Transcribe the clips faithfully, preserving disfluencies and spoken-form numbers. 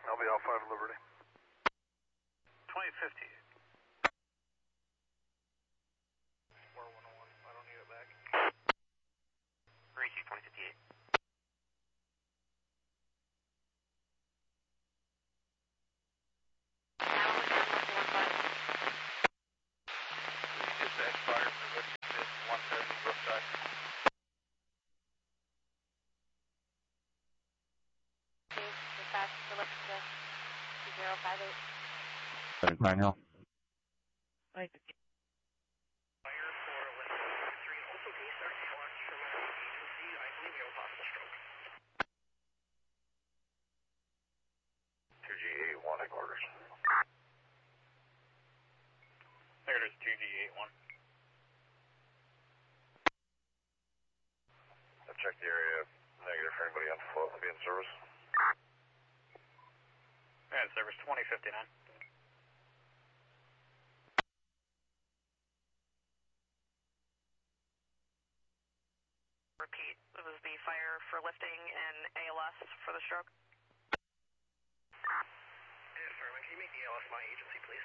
I'll be out five at Liberty. twenty fifty. four one oh one, I don't need it back. Receive twenty fifty-eight. Dispatch fire for Liberty Fifth, one seventy Brookside. Dispatch for Liberty Fifth, two zero five eight. Pine Hill. Right. Fire for Liberty three. Also, can you start to watch from an agency? I believe you have a possible stroke. two G eight one headquarters. There it is, two G eight one. I've checked the area. Negative for anybody on foot will be in service. Yeah, service twenty fifty-nine. Repeat, it was the fire for lifting and A L S for the stroke. Yes, sir. Can you make the A L S my agency, please?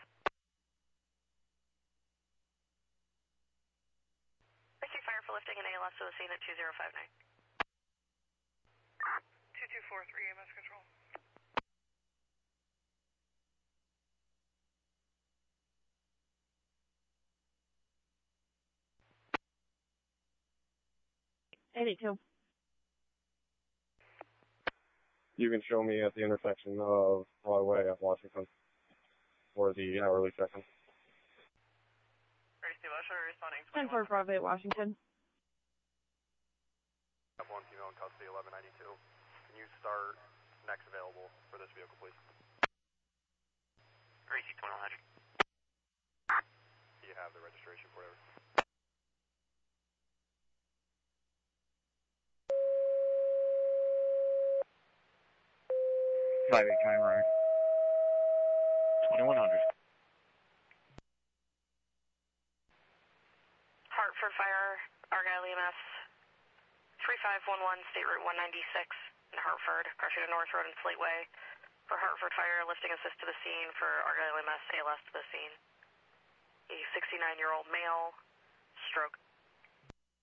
Receive fire for lifting and A L S to the scene at two zero five nine. two two four three A M S control. eighty-two. You can show me at the intersection of Broadway at Washington for the hourly session. Receive Usher responding. ten four Broadway, Washington. I have one female in custody, eleven ninety-two. Can you start next available for this vehicle, please? Receive twenty-one hundred. Do you have the registration for whatever? Five eight time runner. Twenty-one hundred. Hartford Fire, Argyle E M S, three five one one, State Route one ninety-six in Hartford, Pressure to North Road and Slateway. For Hartford Fire, lifting assist to the scene. For Argyle E M S, A L S to the scene. A sixty-nine-year-old male, stroke.